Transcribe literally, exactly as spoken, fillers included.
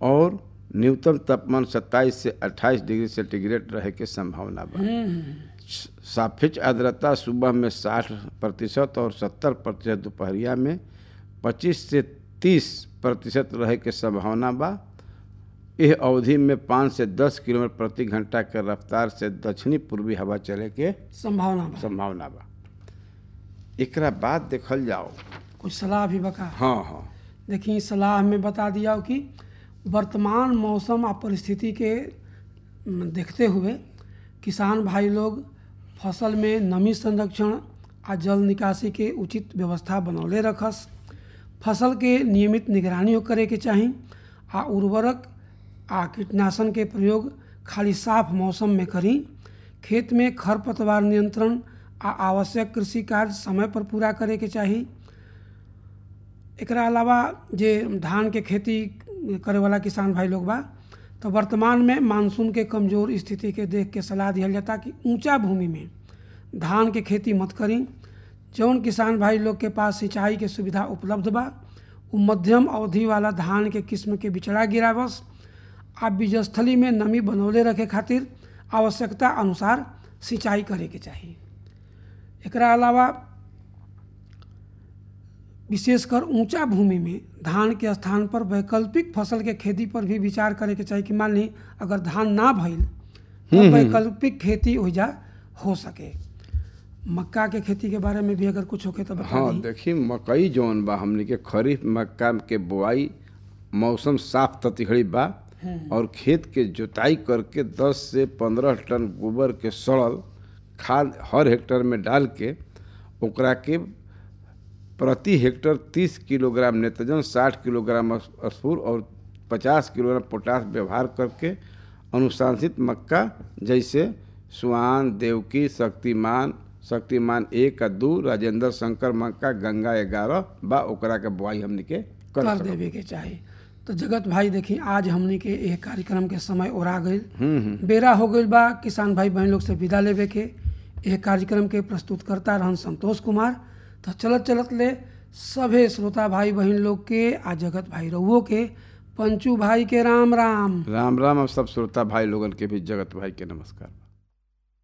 और न्यूनतम तापमान सत्ताईस से अट्ठाईस डिग्री सेंटीग्रेड रहे के संभावना बा। सापेक्ष आर्द्रता सुबह में साठ प्रतिशत और सत्तर प्रतिशत दोपहरिया में पच्चीस से तीस प्रतिशत रहे के संभावना बा। यह अवधि में पाँच से दस किलोमीटर प्रति घंटा के रफ्तार से दक्षिणी पूर्वी हवा चले के संभावना बा। संभावना बा। एकरा बाद देखल जाओ कुछ सलाह भी बका। हाँ हाँ देखिए सलाह में बता दिया कि वर्तमान मौसम आ परिस्थिति के देखते हुए किसान भाई लोग फसल में नमी संरक्षण आ जल निकासी के उचित व्यवस्था बनौले रखस। फसल के नियमित निगरानी करे के चाही आ उर्वरक आ कीटनाशन के प्रयोग खाली साफ मौसम में करी। खेत में खरपतवार नियंत्रण आ आवश्यक कृषि कार्य समय पर पूरा करे के चाही। एकरा अलावा जे धान के खेती करे वाला किसान भाई लोग बा तो वर्तमान में मानसून के कमज़ोर स्थिति के देख के सलाह दिया जाता कि ऊंचा भूमि में धान के खेती मत करी। जौन किसान भाई लोग के पास सिंचाई के सुविधा उपलब्ध बा उ मध्यम अवधि वाला धान के किस्म के बिचड़ा गिरावस। आ बीजस्थली में नमी बनौले रखे खातिर आवश्यकता अनुसार सिंचाई करे के चाही। एकरा अलावा विशेषकर ऊंचा भूमि में धान के स्थान पर वैकल्पिक फसल के खेती पर भी विचार करे के चाहिए कि मान ली अगर धान ना भइल तो वैकल्पिक खेती ओइजा हो सके। मक्का के खेती के बारे में भी अगर कुछ होके तो बता हाँ देखी मकई जौन बा हमनी के खरीफ मक्का के बोआई मौसम साफ ततिहड़ी बा और खेत के जोताई करके दस से पंद्रह टन गोबर के सड़ल खाद हर हेक्टेयर में डाल के ओकरा के प्रति हेक्टेयर तीस किलोग्राम नेत्रजन, साठ किलोग्राम स्फूर और पचास किलोग्राम पोटास व्यवहार करके अनुशासित मक्का जैसे सुआन, देवकी, शक्तिमान शक्तिमान एक आ दू, राजेंद्र शंकर मक्का, गंगा ग्यारह बा ओकरा के बुआई हमनी के कर, कर देवे के चाही। तो जगत भाई देखी आज हमनी के एक कार्यक्रम के समय ओरा गईल, बेरा हो गईल बा किसान भाई बहन लोग से विदा लेवे के। एक कार्यक्रम के प्रस्तुत करता रहन संतोष कुमार। तो चलत चलत ले सभे श्रोता भाई बहन लोग के आ जगत भाई रहुओ के पंचू भाई के राम राम राम राम और सब श्रोता भाई लोगन के भी जगत भाई के नमस्कार।